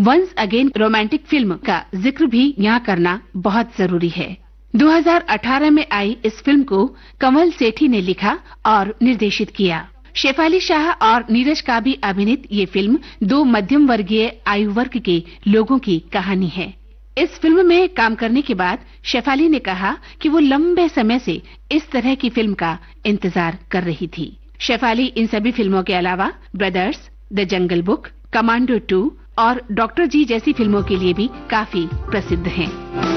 Once again romantic film का जिक्र भी यहाँ करना बहुत जरूरी है। 2018 में आई इस फिल्म को कमल सेठी ने लिखा और निर्देशित किया। शेफाली शाह और नीरज का भी अभिनीत ये फिल्म दो मध्यम वर्गीय आयु वर्ग के लोगों की कहानी है। इस फिल्म में काम करने के बाद शेफाली ने कहा कि वो लंबे समय से इस तरह की फिल्म का इंतजार कर रही थी। शेफाली इन सभी फिल्मों के अलावा brothers, the jungle book, commando 2 और डॉक्टर जी जैसी फिल्मों के लिए भी काफी प्रसिद्ध हैं।